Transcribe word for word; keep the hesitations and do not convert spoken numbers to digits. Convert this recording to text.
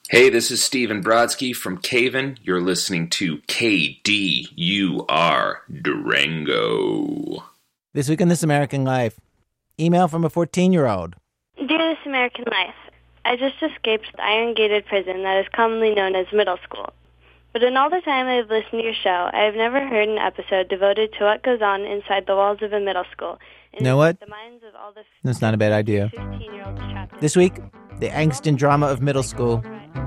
Hey, this is Stephen Brodsky from Caven. You're listening to K D U R Durango. This week in This American Life, email from a fourteen-year-old. Dear This American Life, I just escaped the iron-gated prison that is commonly known as middle school. But in all the time I have listened to your show, I have never heard an episode devoted to what goes on inside the walls of a middle school. You know what? The minds of all the That's not a bad idea. fifteen-year-olds trapped in This week, the angst and drama of middle school.